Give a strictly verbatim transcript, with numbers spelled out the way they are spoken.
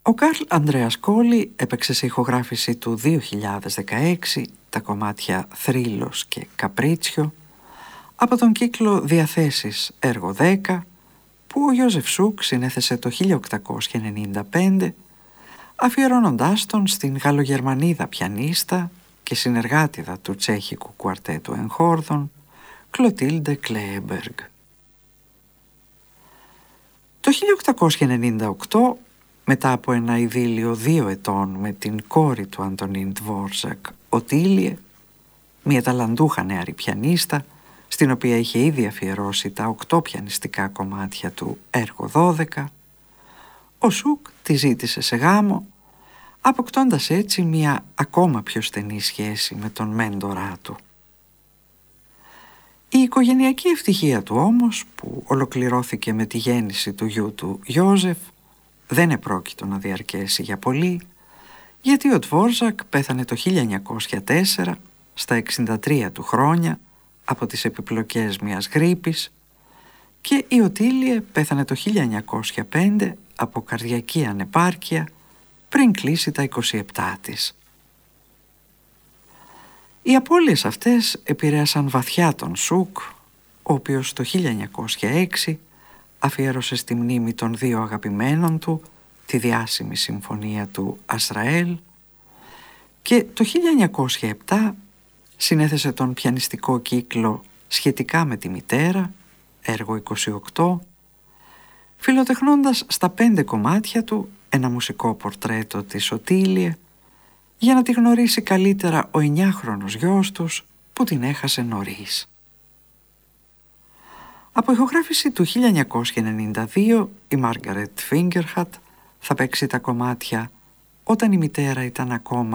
Ο Καρλ Ανδρέας Κόλλη έπαιξε σε ηχογράφηση του δύο χιλιάδες δεκαέξι τα κομμάτια «Θρύλος» και «Καπρίτσιο» από τον κύκλο «Διαθέσεις» έργο δέκα που ο Γιώζεφ Σουκ συνέθεσε το χίλια οκτακόσια ενενήντα πέντε, αφιερώνοντάς τον στην Γαλλογερμανίδα πιανίστα και συνεργάτιδα του τσέχικου κουαρτέτου εγχόρδων Κλωτίλντε Κλέεμπεργκ. Το χίλια οκτακόσια ενενήντα οκτώ, μετά από ένα ειδήλιο δύο ετών με την κόρη του Αντωνίν Τβόρζακ, Οτίλιε, μια ταλαντούχα νεαρή πιανίστα, στην οποία είχε ήδη αφιερώσει τα οκτώ πιανιστικά κομμάτια του έργο δώδεκα, ο Σουκ τη ζήτησε σε γάμο, αποκτώντας έτσι μια ακόμα πιο στενή σχέση με τον μέντορά του. Η οικογενειακή ευτυχία του όμως, που ολοκληρώθηκε με τη γέννηση του γιού του Γιώζεφ, δεν επρόκειτο να διαρκέσει για πολύ, γιατί ο Τβόρζακ πέθανε το χίλια εννιακόσια τέσσερα, στα εξήντα τρία του χρόνια, από τις επιπλοκές μιας γρίπης, και η Οτίλιε πέθανε το χίλια εννιακόσια πέντε από καρδιακή ανεπάρκεια πριν κλείσει τα είκοσι επτά της. Οι απώλειες αυτές επηρέασαν βαθιά τον Σουκ, ο οποίος το χίλια εννιακόσια έξι αφιέρωσε στη μνήμη των δύο αγαπημένων του τη διάσημη συμφωνία του Ασραέλ και το χίλια εννιακόσια επτά συνέθεσε τον πιανιστικό κύκλο «Σχετικά με τη μητέρα», έργο είκοσι οκτώ, φιλοτεχνώντας στα πέντε κομμάτια του ένα μουσικό πορτρέτο της Οτίλιε για να τη γνωρίσει καλύτερα ο εννιάχρονος γιος τους που την έχασε νωρίς. Από ηχογράφηση του χίλια εννιακόσια ενενήντα δύο η Μάργαρετ Φίγκερχατ θα παίξει τα κομμάτια «Όταν η μητέρα ήταν ακόμα